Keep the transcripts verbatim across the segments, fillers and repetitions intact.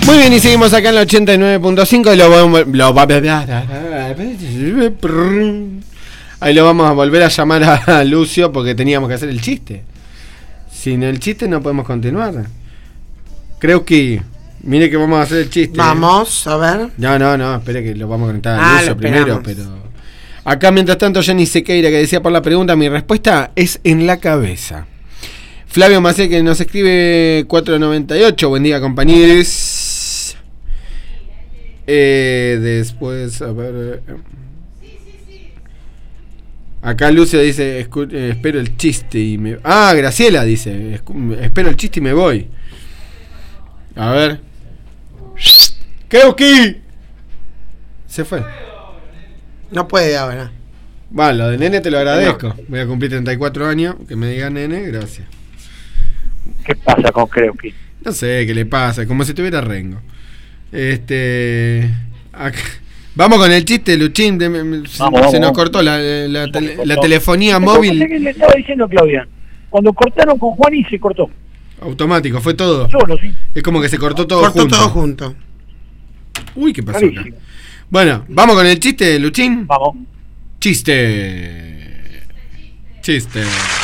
Muy bien, y seguimos acá en la ochenta y nueve punto cinco y lo vamos, lo, ahí lo vamos a volver a llamar a Lucio porque teníamos que hacer el chiste. Sin el chiste no podemos continuar. Creo que... Mire que vamos a hacer el chiste. Vamos, a ver. No, no, no, espere que lo vamos a conectar a Ah, Lucio lo primero, esperamos. pero... Acá, mientras tanto, Jenny Sequeira, que decía por la pregunta, mi respuesta es en la cabeza. Flavio Macé, que nos escribe cuatro noventa y ocho. Buen día, compañeros. Eh, después, a ver... Eh. Acá Lucio dice, escu- eh, espero el chiste y me... Ah, Graciela dice, escu- espero el chiste y me voy. A ver. Creo que... Se fue. No puede ahora. Bueno, lo de nene te lo agradezco. Voy a cumplir treinta y cuatro años. Que me diga nene, gracias. ¿Qué pasa con Kreuski? No sé qué le pasa, como si tuviera rengo. Este... Acá. Vamos con el chiste, Luchín. De, vamos, se vamos, nos vamos. cortó la, la, tele, cortó. la telefonía No, móvil. ¿qué le estaba diciendo Claudia? Cuando cortaron con Juan y se cortó. Automático, fue todo. Solo, sí. Es como que se cortó todo Cortó junto. todo junto. Uy, ¿qué pasó acá? Clarísimo. Bueno, vamos con el chiste, Luchín. Vamos. Chiste. Chiste.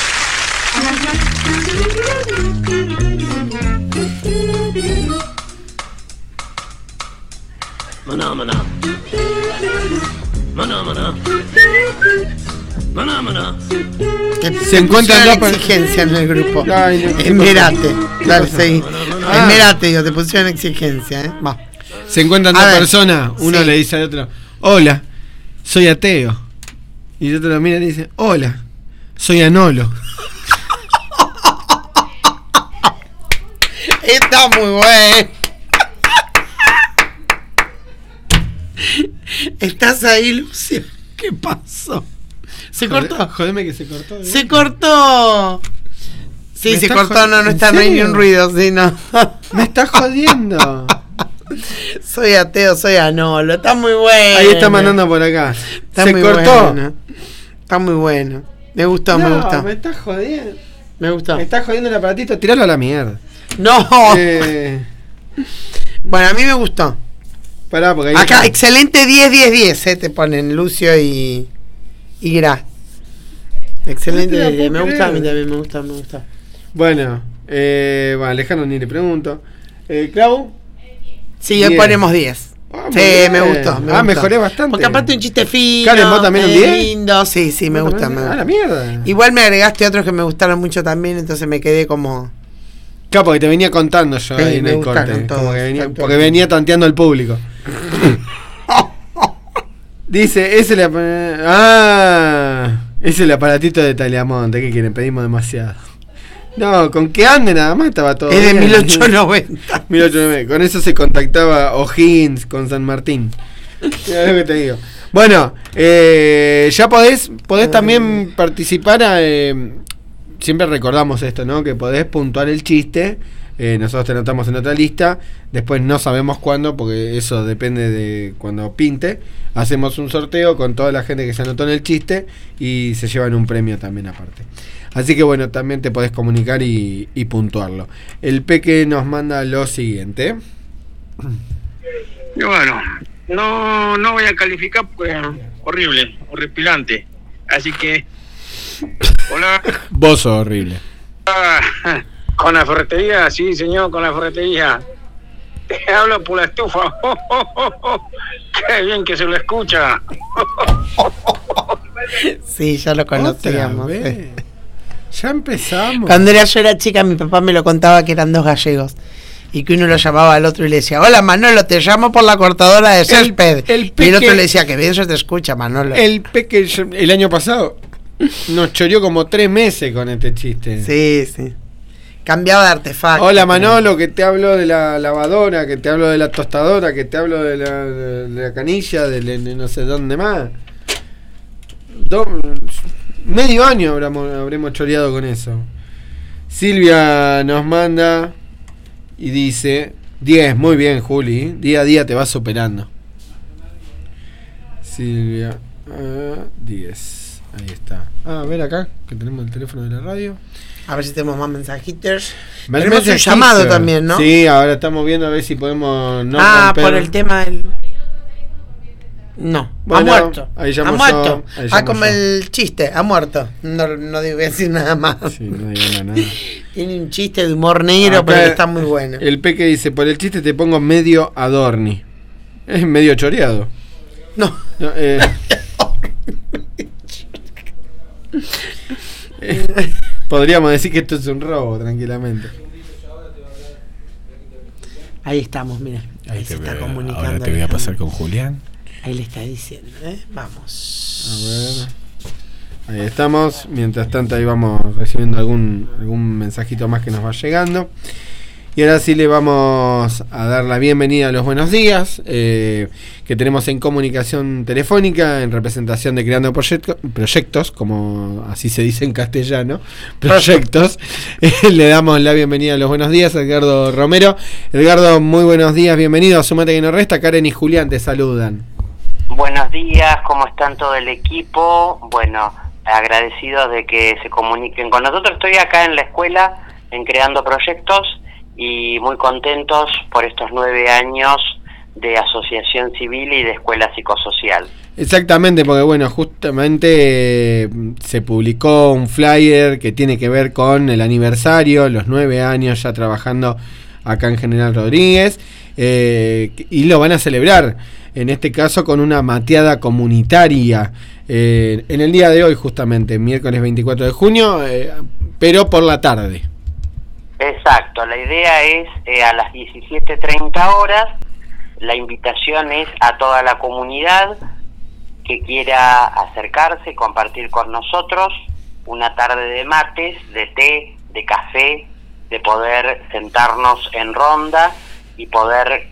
Maná, maná. Maná, maná. Maná, maná. Que Se te encuentran pusieron dos per- exigencia en el grupo. Ay, no, ¿qué Esmerate. Claro, sí. Ah. Esmerate, digo, te pusieron exigencia, ¿eh? Va. Se encuentran A dos ver, personas. Uno sí. le dice al otro: hola, soy ateo. Y el otro lo mira y le dice: hola, soy anolo. Está muy bueno. ¿Estás ahí, Lucio? ¿Qué pasó? Se Joder, cortó. Jodeme que se cortó. ¿eh? Se cortó. Sí, ¿Me se estás cortó, jod- no, no ¿en está, no hay ni serio? un ruido, sí, no. Me estás jodiendo. Soy ateo, soy anolo, está muy bueno. Ahí está mandando por acá. Está se muy cortó. bueno. Está muy bueno. Me gustó, No, me gustó. me estás jodiendo. Me gustó. Me estás jodiendo el aparatito. Tiralo a la mierda. No. Eh, Bueno, a mí me gustó. pará, porque ahí Acá, está. excelente diez, diez, diez, eh, te ponen Lucio y, y Gra. Excelente No te la diez, diez. Me puedo gusta, a mí creer. también me gusta, me gusta. Bueno, eh, bueno, Alejandro ni le pregunto. Eh, Clau. Sí, hoy diez. ponemos diez. Ah, muy Sí, bien. me gustó. Me Ah, gustó. mejoré bastante. Porque aparte un chiste fino. Karen, ¿vos también un eh, diez? lindo. Sí, sí, me Bueno, gusta. me Ah, la gusta. mierda. Igual me agregaste otros que me gustaron mucho también, entonces me quedé como. Claro, porque te venía contando yo Sí, ahí en me el gustaron corte. todos, Como que venía, exacto. porque venía tanteando al público. Dice, ese le Ah, ese es el aparatito de Taliamonte. ¿Qué quieren? Pedimos demasiado. No, con que ande nada más estaba todo. Es de bien. mil ochocientos noventa. mil ochocientos noventa. Con eso se contactaba O'Higgins con San Martín. Mira lo que te digo. Bueno, eh, ya podés, podés también participar. A, eh, siempre recordamos esto, ¿no? Que podés puntuar el chiste. Eh, nosotros te anotamos en otra lista. Después no sabemos cuándo, porque eso depende de cuando pinte. Hacemos un sorteo con toda la gente que se anotó en el chiste y se llevan un premio también aparte. Así que bueno, también te podés comunicar y, y puntuarlo. El Peque nos manda lo siguiente. Y bueno, no, no voy a calificar porque horrible, horripilante. Así que, hola, Vos sos horrible. con la ferretería, sí señor, con la ferretería. Te hablo por la estufa. Qué bien que se lo escucha. Sí, ya lo conocíamos. Otra sí. vez. Ya empezamos. Cuando era yo era chica, mi papá me lo contaba que eran dos gallegos. Y que uno lo llamaba al otro y le decía: hola Manolo, te llamo por la cortadora de césped. el Y el peque- otro le decía: que bien se te escucha, Manolo. El Peque el año pasado nos choreó como tres meses con este chiste. Sí, sí. Cambiaba de artefacto. Hola Manolo, que te hablo de la lavadora, que te hablo de la tostadora, que te hablo de la, de la canilla, de, la- de no sé dónde más. Do- medio año habremos, habremos choreado con eso. Silvia nos manda y dice: diez, muy bien Juli, día a día te vas superando. Silvia, ah, diez, ahí está. Ah, a ver acá, que tenemos el teléfono de la radio. A ver si tenemos más mensajitos. Más Tenemos un mensajitos. llamado también, ¿no? Sí, ahora estamos viendo a ver si podemos no ah, romper. por el tema del... No, Bueno, ha muerto. ahí Ha llamo muerto. yo, ahí Ah, llamo como yo. el chiste, ha muerto. No, no digo voy a decir nada más. Sí, no digo nada. Tiene un chiste de humor negro, Acá pero que está muy bueno. El Peque dice, por el chiste te pongo medio adorni. Es medio choreado. No. No, eh, eh, podríamos decir que esto es un robo, tranquilamente. Ahí estamos, mira. Ahí, Ahí se te está veo, comunicando. ahora te voy a Alejandro. pasar con Julián. Ahí le está diciendo, ¿eh? Vamos. A ver. Ahí estamos. Mientras tanto ahí vamos recibiendo algún, algún mensajito más que nos va llegando. Y ahora sí le vamos a dar la bienvenida a los buenos días, eh, que tenemos en comunicación telefónica, en representación de Creando Proyecto, Proyectos, como así se dice en castellano, Proyectos. Eh, le damos la bienvenida a los buenos días a Edgardo Romero. Edgardo, muy buenos días, bienvenido. Súmate que no resta. Karen y Julián te saludan. Buenos días, ¿cómo están todo el equipo? Bueno, agradecidos de que se comuniquen con nosotros. Estoy acá en la escuela, en Creando Proyectos, y muy contentos por estos nueve años de asociación civil y de escuela psicosocial. Exactamente, porque bueno, justamente eh, se publicó un flyer que tiene que ver con el aniversario, los nueve años ya trabajando acá en General Rodríguez, eh, y lo van a celebrar, en este caso con una mateada comunitaria, eh, en el día de hoy justamente, miércoles veinticuatro de junio, eh, pero por la tarde. Exacto, la idea es eh, a las diecisiete treinta horas, la invitación es a toda la comunidad que quiera acercarse, compartir con nosotros una tarde de mates, de té, de café, de poder sentarnos en ronda y poder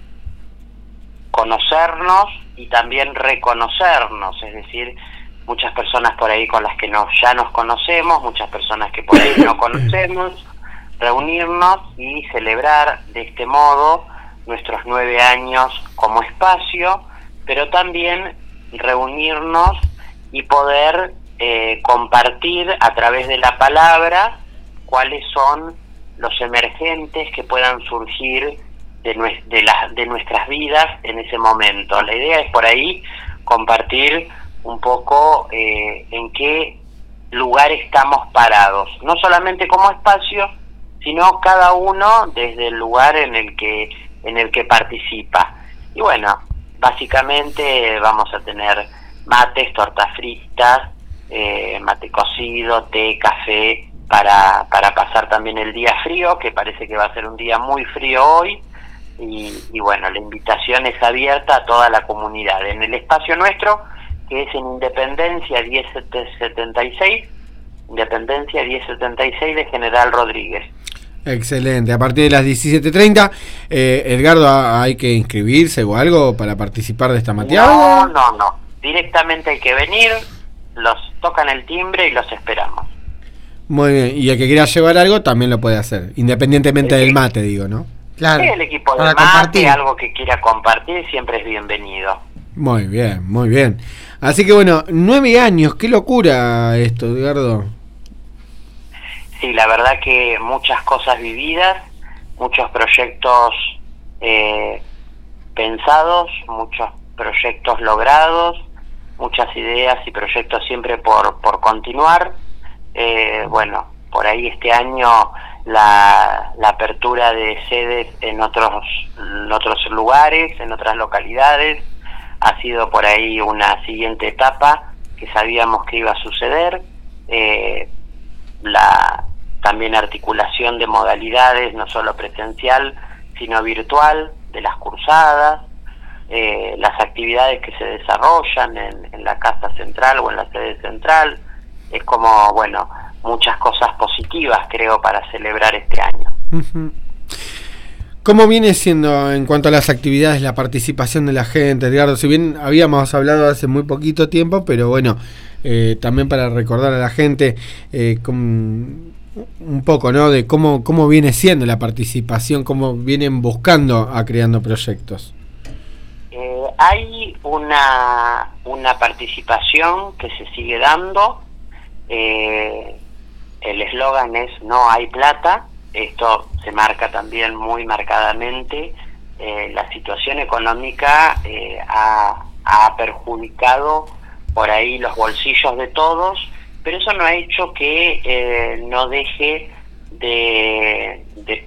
conocernos y también reconocernos, es decir, muchas personas por ahí con las que nos, ya nos conocemos, muchas personas que por ahí no conocemos, reunirnos y celebrar de este modo nuestros nueve años como espacio, pero también reunirnos y poder eh, compartir a través de la palabra cuáles son los emergentes que puedan surgir de, nue- de, la, de nuestras vidas en ese momento. La idea es por ahí compartir un poco eh, en qué lugar estamos parados, no solamente como espacio, sino cada uno desde el lugar en el que en el que participa. Y bueno, básicamente vamos a tener mates, tortas fritas, eh, mate cocido, té, café, para, para pasar también el día frío, que parece que va a ser un día muy frío hoy, y, y bueno, la invitación es abierta a toda la comunidad. En el espacio nuestro, que es en Independencia diez setenta y seis, Independencia diez setenta y seis de General Rodríguez. Excelente, a partir de las diecisiete treinta, eh, Edgardo, ¿hay que inscribirse o algo para participar de esta mateada? No, no, no, directamente hay que venir, los tocan el timbre y los esperamos. Muy bien, y el que quiera llevar algo también lo puede hacer, independientemente Sí. del mate, digo, ¿no? Claro. Sí, el equipo de para mate, compartir. algo que quiera compartir, siempre es bienvenido. Muy bien, muy bien. Así que bueno, nueve años, qué locura esto, Edgardo. Sí, la verdad que muchas cosas vividas, muchos proyectos eh, pensados, muchos proyectos logrados, muchas ideas y proyectos siempre por, por continuar. Eh, bueno, por ahí este año la, la apertura de sedes en otros, en otros lugares, en otras localidades, ha sido por ahí una siguiente etapa que sabíamos que iba a suceder. Eh, la también articulación de modalidades, no solo presencial, sino virtual, de las cursadas, eh, las actividades que se desarrollan en, en la casa central o en la sede central, es como, bueno, muchas cosas positivas, creo, para celebrar este año. Uh-huh. ¿Cómo viene siendo en cuanto a las actividades la participación de la gente, Edgardo? Si bien habíamos hablado hace muy poquito tiempo, pero bueno, eh, también para recordar a la gente eh, con, un poco, ¿no? De cómo, cómo viene siendo la participación, cómo vienen buscando a creando proyectos. Eh, hay una, una participación que se sigue dando, eh, el eslogan es no hay plata. Esto se marca también muy marcadamente. Eh, la situación económica eh, ha, ha perjudicado por ahí los bolsillos de todos, pero eso no ha hecho que eh, no deje de, de,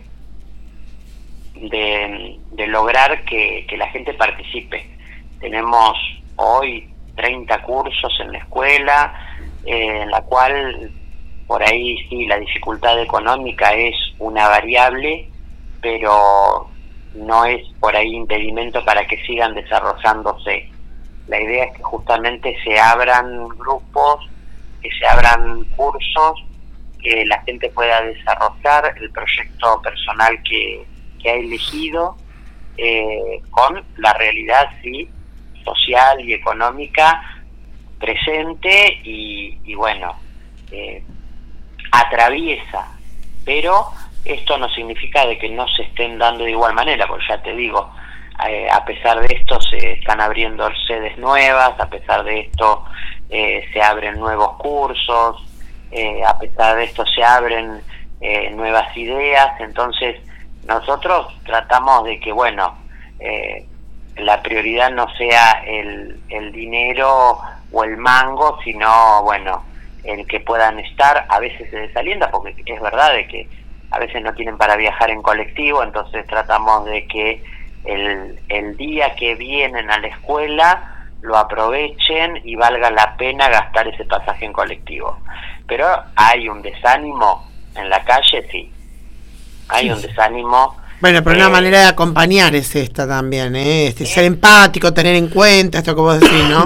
de, de lograr que, que la gente participe. Tenemos hoy treinta cursos en la escuela, eh, en la cual por ahí sí la dificultad económica es una variable, pero no es por ahí impedimento para que sigan desarrollándose. La idea es que justamente se abran grupos, que se abran cursos, que la gente pueda desarrollar el proyecto personal que, que ha elegido, eh, con la realidad sí social y económica presente y, y bueno, eh, atraviesa, pero esto no significa de que no se estén dando de igual manera, porque ya te digo, eh, a pesar de esto se están abriendo sedes nuevas, a pesar de esto eh, se abren nuevos cursos, eh, a pesar de esto se abren eh, nuevas ideas. Entonces nosotros tratamos de que, bueno, eh, la prioridad no sea el, el dinero o el mango, sino, bueno, el que puedan estar. A veces se desalienta porque es verdad de que a veces no tienen para viajar en colectivo, entonces tratamos de que el, el día que vienen a la escuela lo aprovechen y valga la pena gastar ese pasaje en colectivo. Pero hay un desánimo en la calle, sí, hay un desánimo. Bueno, pero eh, una manera de acompañar es esta también, ¿eh? Este, ser empático, tener en cuenta esto que vos decís, ¿no?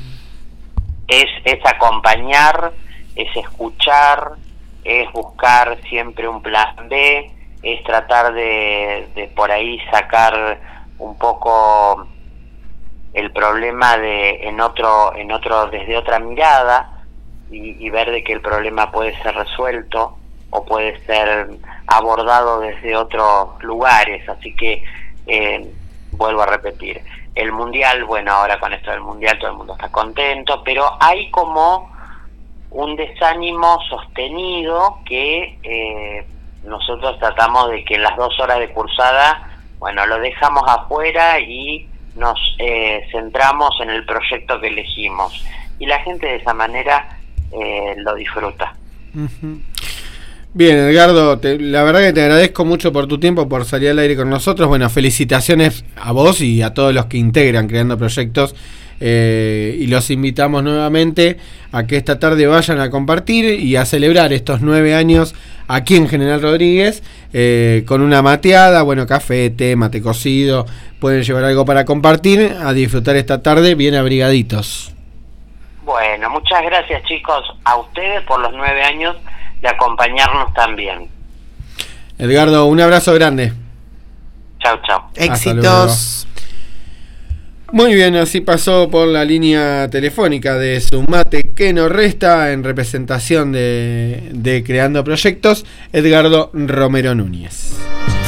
Es, es acompañar, es escuchar, es buscar siempre un plan B, es tratar de, de por ahí sacar un poco el problema de en otro en otro desde otra mirada y, y ver de que el problema puede ser resuelto o puede ser abordado desde otros lugares. Así que eh, vuelvo a repetir, el mundial, bueno, ahora con esto del mundial todo el mundo está contento, pero hay como un desánimo sostenido que eh, nosotros tratamos de que en las dos horas de cursada, bueno, lo dejamos afuera y nos eh, centramos en el proyecto que elegimos. Y la gente de esa manera eh, lo disfruta. Uh-huh. Bien, Edgardo, te, la verdad que te agradezco mucho por tu tiempo, por salir al aire con nosotros. Bueno, felicitaciones a vos y a todos los que integran Creando Proyectos. Eh, y los invitamos nuevamente a que esta tarde vayan a compartir y a celebrar estos nueve años aquí en General Rodríguez, eh, con una mateada, bueno, café, té, mate cocido, pueden llevar algo para compartir, a disfrutar esta tarde bien abrigaditos. Bueno, muchas gracias, chicos, a ustedes por los nueve años de acompañarnos también. Edgardo, un abrazo grande. Chau, chau. Éxitos. Muy bien, así pasó por la línea telefónica de Su Mate que nos resta, en representación de, de Creando Proyectos, Edgardo Romero Núñez.